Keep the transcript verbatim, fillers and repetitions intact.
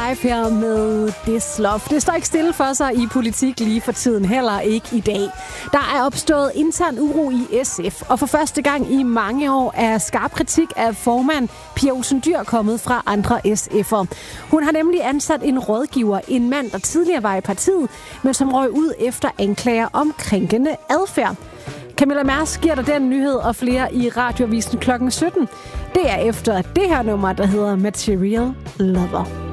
live her med This Love. Det står ikke stille for sig i politik lige for tiden, heller ikke i dag. Der er opstået intern uro i S F, og for første gang i mange år er skarp kritik af formand Pia Olsen Dyhr kommet fra andre S F'er. Hun har nemlig ansat en rådgiver, en mand, der tidligere var i partiet, men som røg ud efter anklager om krænkende adfærd. Camilla Mærsk giver dig den nyhed og flere i Radioavisen klokken sytten. Det er efter det her nummer, der hedder Material Lover.